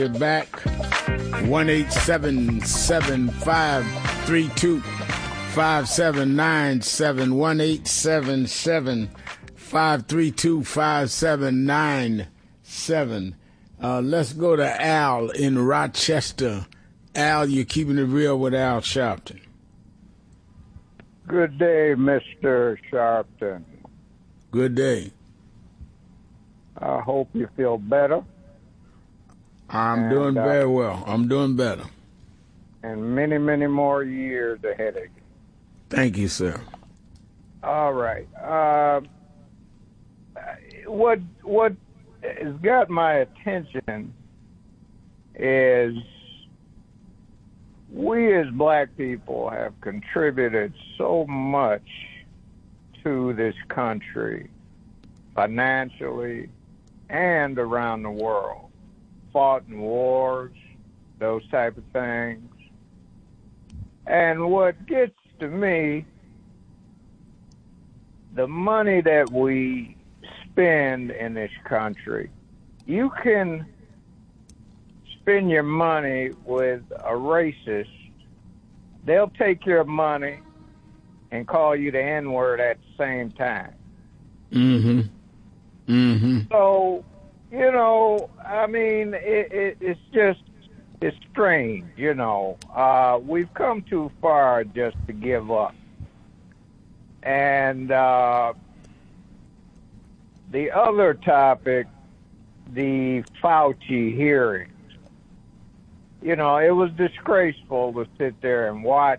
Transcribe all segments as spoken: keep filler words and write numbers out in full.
Back one eight seven seven five three two five seven nine seven one eight seven seven five three two five seven nine seven. Uh, let's go to Al in Rochester. Al, you're keeping it real with Al Sharpton. Good day, Mister Sharpton. Good day. I hope you feel better. I'm and, doing uh, very well. I'm doing better. And many, many more years ahead of you. Thank you, sir. All right. Uh, what what has got my attention is we as black people have contributed so much to this country financially and around the world. Fought in wars, those type of things. And what gets to me, the money that we spend in this country, you can spend your money with a racist. They'll take your money and call you the N-word at the same time. Mm-hmm. Mm-hmm. So, you know, I mean, it, it, it's just, it's strange, you know. Uh, we've come too far just to give up. And uh, the other topic, the Fauci hearings, you know, it was disgraceful to sit there and watch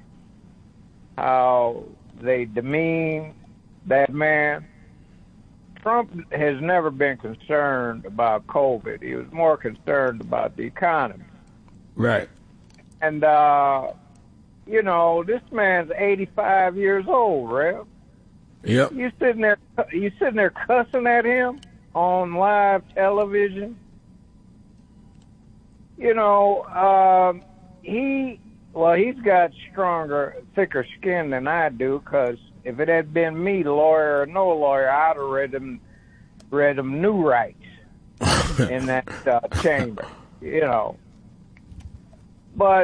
how they demean that man. Trump has never been concerned about COVID. He was more concerned about the economy. Right. And, uh, you know, this man's eighty-five years old, Rev. Yep. You sitting there, you sitting there cussing at him on live television. You know, um, he, well, he's got stronger, thicker skin than I do, because if it had been me, lawyer or no lawyer, I'd have read him, read him new rights in that uh, chamber, you know. But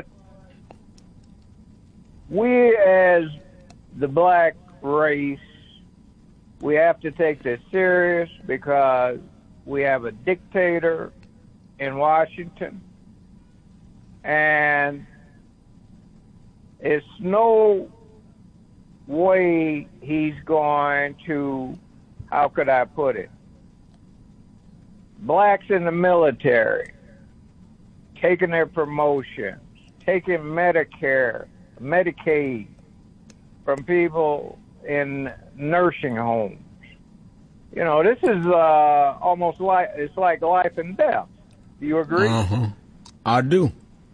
we, as the black race, we have to take this serious because we have a dictator in Washington, and it's no way he's going to, how could I put it, blacks in the military taking their promotions, taking Medicare, Medicaid from people in nursing homes. You know, this is uh, almost like, it's like life and death. Do you agree? Uh-huh. I do.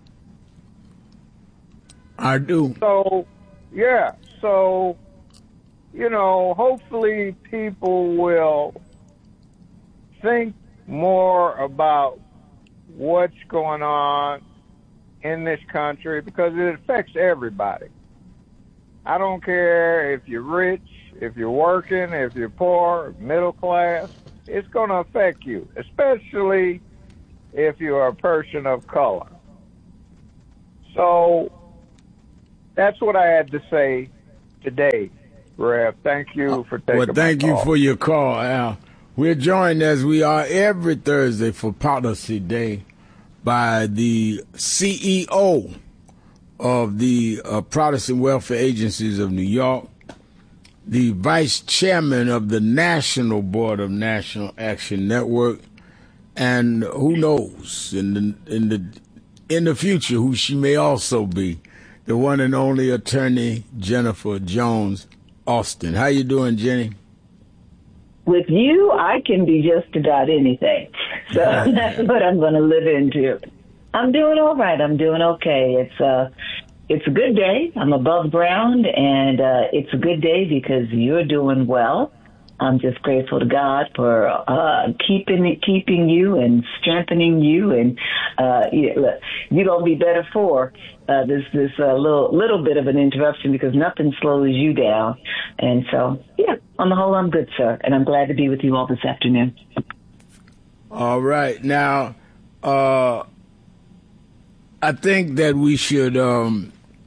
I do. So, yeah. So, you know, hopefully people will think more about what's going on in this country because it affects everybody. I don't care if you're rich, if you're working, if you're poor, middle class. It's going to affect you, especially if you're a person of color. So that's what I had to say today, Rev. Thank you for taking Well, thank my you call. for your call, Al. We're joined as we are every Thursday for Policy Day by the C E O of the uh, Protestant Welfare Agencies of New York, the Vice Chairman of the National Board of National Action Network, and who knows in the in the in the future who she may also be, the one and only Attorney Jennifer Jones Austin. How you doing, Jenny? With you, I can be just about anything. So that's what I'm going to live into. I'm doing all right. I'm doing okay. It's a, it's a good day. I'm above ground, and uh, it's a good day because you're doing well. I'm just grateful to God for uh, keeping keeping you and strengthening you, and uh, you, look, you're gonna be better for uh, this this uh, little little bit of an interruption because nothing slows you down. And so, yeah, on the whole, I'm good, sir, and I'm glad to be with you all this afternoon. All right, now uh, I think that we should um,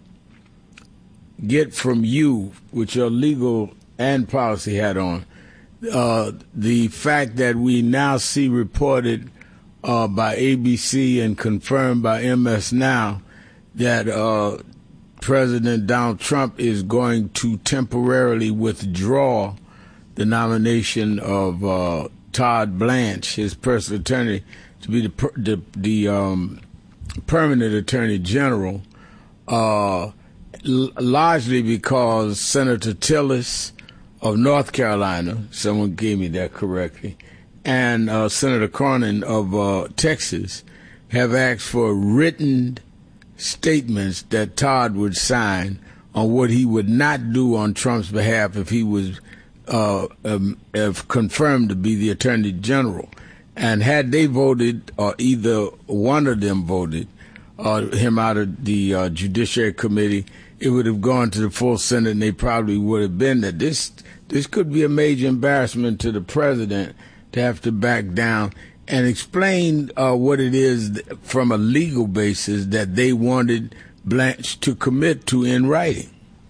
get from you, with your legal and policy hat on, uh, the fact that we now see reported uh, by A B C and confirmed by M S Now that uh, President Donald Trump is going to temporarily withdraw the nomination of uh, Todd Blanche, his personal attorney, to be the the, the um, permanent attorney general, uh, l- largely because Senator Tillis of North Carolina, someone gave me that correctly, and uh, Senator Cornyn of uh, Texas have asked for written statements that Todd would sign on what he would not do on Trump's behalf if he was uh, um, if confirmed to be the Attorney General. And had they voted, or either one of them voted uh, him out of the uh, Judiciary Committee, it would have gone to the full Senate, and they probably would have been that this this could be a major embarrassment to the president to have to back down. And explain uh, what it is from a legal basis that they wanted Blanche to commit to in writing.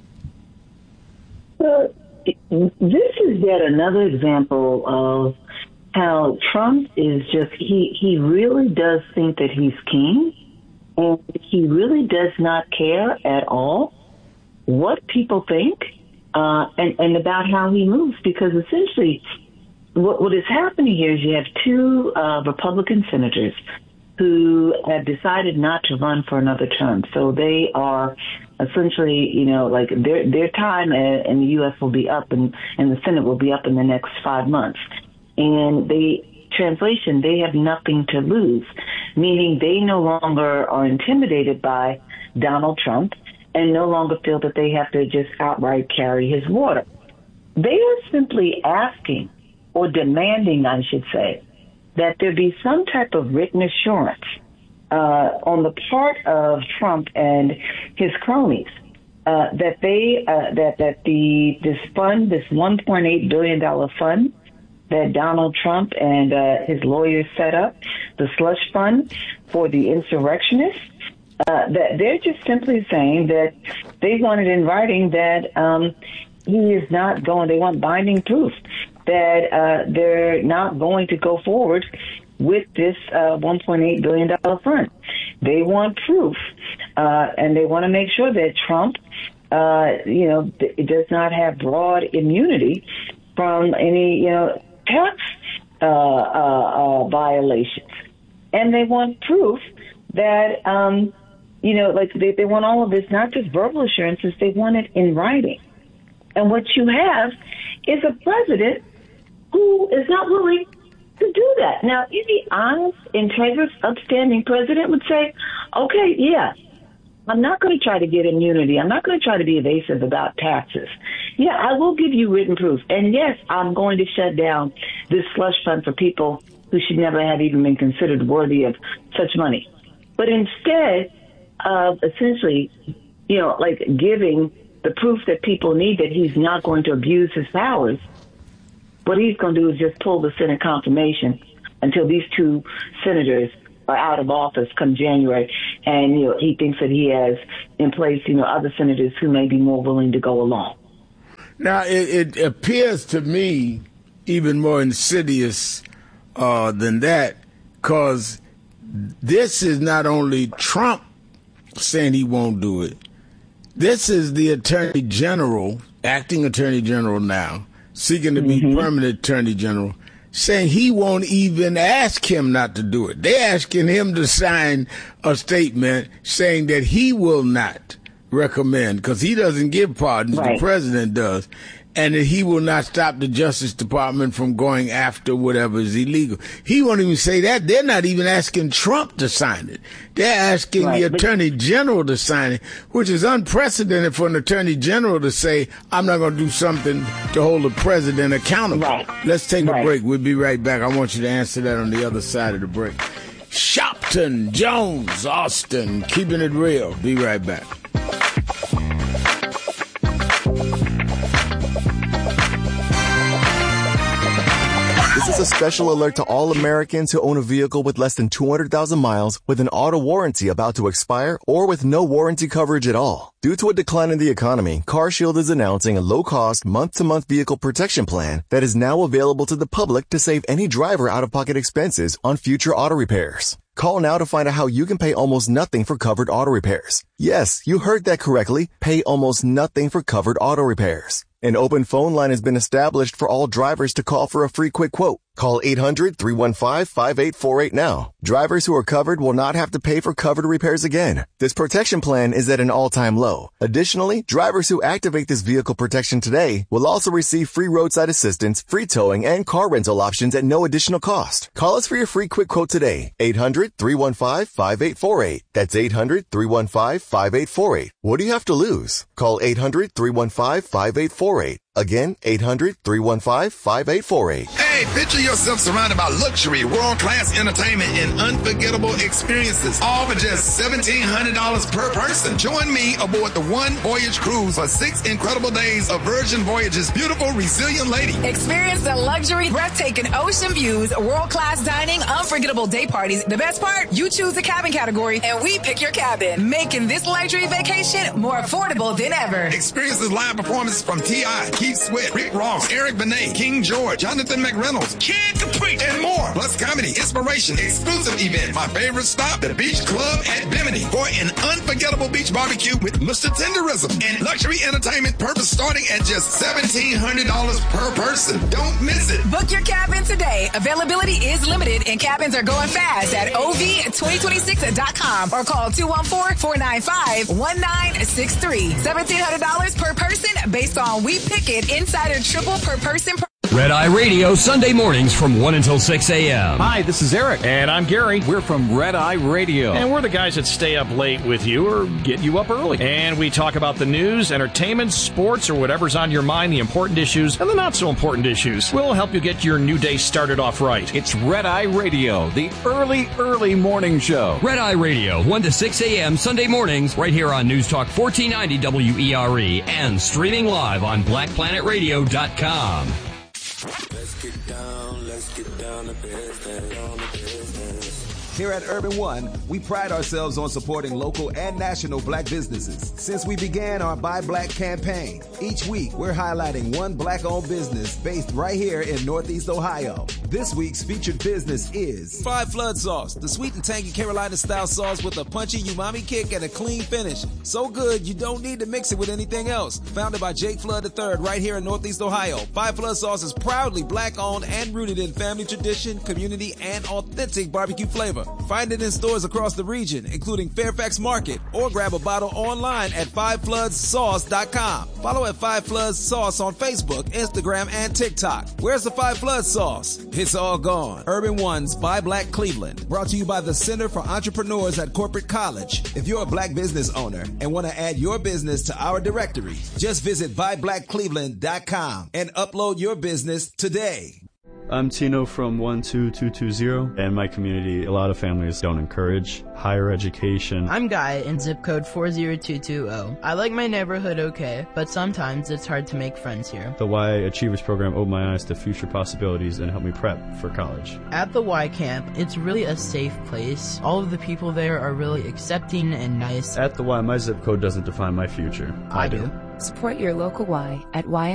Well, this is yet another example of how Trump is just, he, he really does think that he's king, and he really does not care at all what people think uh, and, and about how he moves, because essentially What, what is happening here is you have two uh, Republican senators who have decided not to run for another term. So they are essentially, you know, like their their time in the U S will be up and, and the Senate will be up in the next five months. And they, translation, they have nothing to lose, meaning they no longer are intimidated by Donald Trump and no longer feel that they have to just outright carry his water. They are simply asking, or demanding, I should say, that there be some type of written assurance uh, on the part of Trump and his cronies uh, that they uh, that that the this fund, this one point eight billion dollars fund that Donald Trump and uh, his lawyers set up, the slush fund for the insurrectionists, uh, that they're just simply saying that they want it in writing that um, he is not going. They want binding proof that uh, they're not going to go forward with this uh, one point eight billion dollars fund. They want proof, uh, and they want to make sure that Trump, uh, you know, th- does not have broad immunity from any, you know, tax uh, uh, uh, violations. And they want proof that, um, you know, like they, they want all of this, not just verbal assurances, they want it in writing. And what you have is a president who is not willing to do that. Now, any honest, integrous, upstanding president would say, okay, yeah, I'm not going to try to get immunity. I'm not going to try to be evasive about taxes. Yeah, I will give you written proof. And yes, I'm going to shut down this slush fund for people who should never have even been considered worthy of such money. But instead of essentially, you know, like giving the proof that people need that he's not going to abuse his powers, what he's going to do is just pull the Senate confirmation until these two senators are out of office come January. And, you know, he thinks that he has in place, you know, other senators who may be more willing to go along. Now, it, it appears to me even more insidious uh, than that, because this is not only Trump saying he won't do it. This is the Attorney General, acting Attorney General now, seeking to be mm-hmm. permanent Attorney General, saying he won't even ask him not to do it. They're asking him to sign a statement saying that he will not recommend, because he doesn't give pardons, right. The president does, and that he will not stop the Justice Department from going after whatever is illegal. He won't even say that. They're not even asking Trump to sign it. They're asking right. the Attorney General to sign it, which is unprecedented for an Attorney General to say, I'm not going to do something to hold the president accountable. Right. Let's take right. a break. We'll be right back. I want you to answer that on the other side of the break. Shopton, Jones, Austin, keeping it real. Be right back. This is is a special alert to all Americans who own a vehicle with less than two hundred thousand miles with an auto warranty about to expire or with no warranty coverage at all. Due to a decline in the economy, CarShield is announcing a low-cost, month-to-month vehicle protection plan that is now available to the public to save any driver out-of-pocket expenses on future auto repairs. Call now to find out how you can pay almost nothing for covered auto repairs. Yes, you heard that correctly. Pay almost nothing for covered auto repairs. An open phone line has been established for all drivers to call for a free quick quote. Call eight hundred, three one five, five eight four eight now. Drivers who are covered will not have to pay for covered repairs again. This protection plan is at an all-time low. Additionally, drivers who activate this vehicle protection today will also receive free roadside assistance, free towing, and car rental options at no additional cost. Call us for your free quick quote today. eight hundred, three one five, five eight four eight. That's eight hundred, three one five, five eight four eight. What do you have to lose? Call eight hundred, three one five, five eight four eight. Again, eight hundred, three one five, five eight four eight. Hey, picture yourself surrounded by luxury, world-class entertainment and unforgettable experiences, all for just seventeen hundred dollars per person. Join me aboard the One Voyage Cruise for six incredible days of Virgin Voyage's beautiful, resilient lady. Experience the luxury, breathtaking ocean views, world-class dining, unforgettable day parties. The best part, you choose the cabin category and we pick your cabin, making this luxury vacation more affordable than ever. Experience the live performances from T I, Keith Sweat, Rick Ross, Eric Benet, King George, Jonathan McReynolds, Kid Capri, and more. Plus comedy, inspiration, exclusive event. My favorite stop, the Beach Club at Bimini for an unforgettable beach barbecue with Mister Tenderism and luxury entertainment purpose starting at just seventeen hundred dollars per person. Don't miss it. Book your cabin today. Availability is limited and cabins are going fast at O V twenty twenty-six dot com or call two one four, four nine five, one nine six three. seventeen hundred dollars per person based on We Pick It Insider Triple per person. Per- Red Eye Radio, Sunday mornings from one until six a.m. Hi, this is Eric. And I'm Gary. We're from Red Eye Radio. And we're the guys that stay up late with you or get you up early. And we talk about the news, entertainment, sports, or whatever's on your mind, the important issues and the not so important issues. We'll help you get your new day started off right. It's Red Eye Radio, the early, early morning show. Red Eye Radio, one to six a.m. Sunday mornings, right here on News Talk fourteen ninety W E R E and streaming live on black planet radio dot com. Let's get down, let's get down to business, on the business. Here at Urban One, we pride ourselves on supporting local and national black businesses. Since we began our Buy Black campaign, each week we're highlighting one black-owned business based right here in Northeast Ohio. This week's featured business is Five Flood Sauce, the sweet and tangy Carolina-style sauce with a punchy umami kick and a clean finish. So good, you don't need to mix it with anything else. Founded by Jake Flood the third right here in Northeast Ohio, Five Flood Sauce is proudly black-owned and rooted in family tradition, community, and authentic barbecue flavor. Find it in stores across the region, including Fairfax Market, or grab a bottle online at five floods sauce dot com. Follow at Five Floods Sauce on Facebook, Instagram, and TikTok. Where's the Five Floods Sauce? It's all gone. Urban One's Buy Black Cleveland, brought to you by the Center for Entrepreneurs at Corporate College. If you're a black business owner and want to add your business to our directory, just visit buy black cleveland dot com and upload your business today. I'm Tino from one two two two zero. In my community, a lot of families don't encourage higher education. I'm Guy in zip code four zero two two zero. I like my neighborhood okay, but sometimes it's hard to make friends here. The Y Achievers program opened my eyes to future possibilities and helped me prep for college. At the Y Camp, it's really a safe place. All of the people there are really accepting and nice. At the Y, my zip code doesn't define my future. I, I do. do. Support your local Y at Y